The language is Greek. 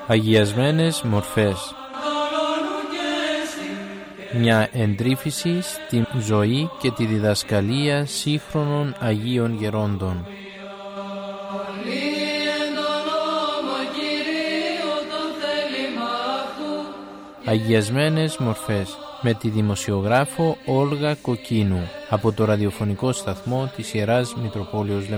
Αγιασμένες μορφές. Μια εντρύφηση στη ζωή και τη διδασκαλία σύγχρονων Αγίων Γερόντων. Αγιασμένες μορφές με τη δημοσιογράφο Όλγα Κοκκίνου από το ραδιοφωνικό σταθμό της Ιεράς Μητροπόλεως Λεμεσού.